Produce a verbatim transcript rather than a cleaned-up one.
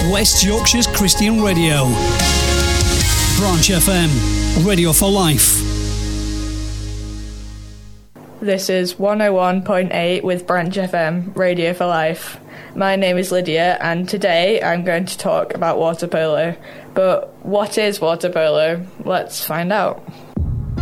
West Yorkshire's Christian radio. Branch F M, radio for life. This is one oh one point eight with Branch F M, radio for life. My name is Lydia, and today I'm going to talk about water polo. But what is water polo? Let's find out.